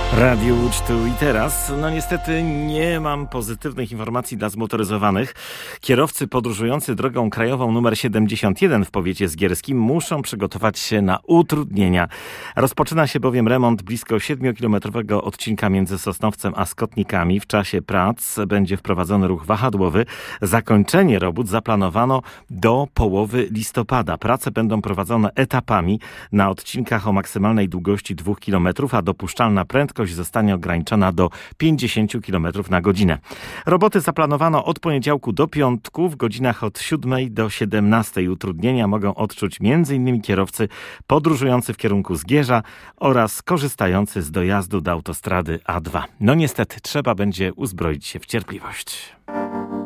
Radio Łódź tu i teraz. No niestety nie mam pozytywnych informacji dla zmotoryzowanych. Kierowcy podróżujący drogą krajową nr 71 w powiecie zgierskim muszą przygotować się na utrudnienia. Rozpoczyna się bowiem remont blisko 7-kilometrowego odcinka między Sosnowcem a Skotnikami. W czasie prac będzie wprowadzony ruch wahadłowy. Zakończenie robót zaplanowano do połowy listopada. Prace będą prowadzone etapami na odcinkach o maksymalnej długości 2 km, a dopuszczalna prędkość zostanie ograniczona do 50 km na godzinę. Roboty zaplanowano od poniedziałku do piątku w godzinach od 7 do 17. Utrudnienia mogą odczuć m.in. kierowcy podróżujący w kierunku Zgierza oraz korzystający z dojazdu do autostrady A2. No niestety, trzeba będzie uzbroić się w cierpliwość.